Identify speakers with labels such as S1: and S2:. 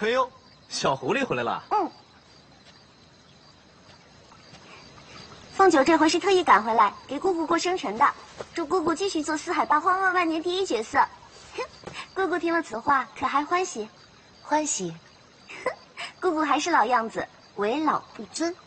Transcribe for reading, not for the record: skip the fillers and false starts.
S1: 哎呦，小狐狸回来了。
S2: 嗯。凤九这回是特意赶回来给姑姑过生辰的，祝姑姑继续做四海八荒万年第一角色。姑姑听了此话，可还欢喜？
S3: 欢喜。
S2: 姑姑还是老样子，为老不尊。